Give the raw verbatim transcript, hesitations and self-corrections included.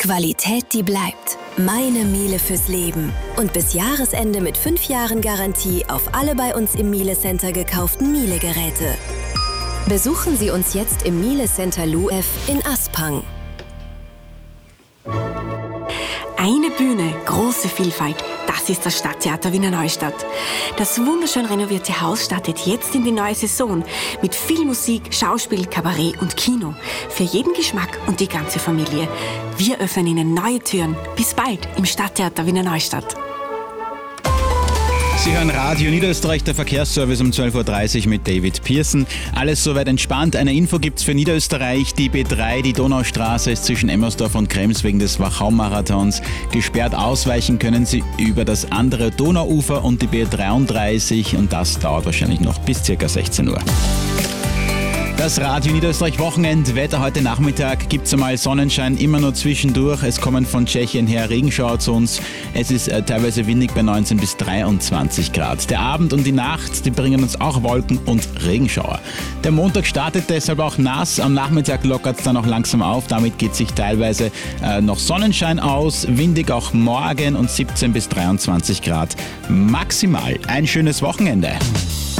Qualität, die bleibt. Meine Miele fürs Leben. Und bis Jahresende mit fünf Jahren Garantie auf alle bei uns im Miele Center gekauften Miele-Geräte. Besuchen Sie uns jetzt im Miele Center L U F in Aspang. Eine Bühne, große Vielfalt. Das ist das Stadttheater Wiener Neustadt. Das wunderschön renovierte Haus startet jetzt in die neue Saison mit viel Musik, Schauspiel, Kabarett und Kino. Für jeden Geschmack und die ganze Familie. Wir öffnen Ihnen neue Türen. Bis bald im Stadttheater Wiener Neustadt. Sie hören Radio Niederösterreich, der Verkehrsservice um zwölf Uhr dreißig mit David Pearson. Alles soweit entspannt. Eine Info gibt's für Niederösterreich. Die B drei, die Donaustraße, ist zwischen Emmersdorf und Krems wegen des Wachau-Marathons gesperrt. Ausweichen können Sie über das andere Donauufer und die B dreiunddreißig und das dauert wahrscheinlich noch bis ca. sechzehn Uhr. Das Radio Niederösterreich Wochenendwetter heute Nachmittag gibt es einmal Sonnenschein, immer nur zwischendurch. Es kommen von Tschechien her Regenschauer zu uns. Es ist äh, teilweise windig bei neunzehn bis dreiundzwanzig Grad. Der Abend und die Nacht, die bringen uns auch Wolken und Regenschauer. Der Montag startet deshalb auch nass. Am Nachmittag lockert es dann auch langsam auf. Damit geht sich teilweise äh, noch Sonnenschein aus. Windig auch morgen und siebzehn bis dreiundzwanzig Grad maximal. Ein schönes Wochenende.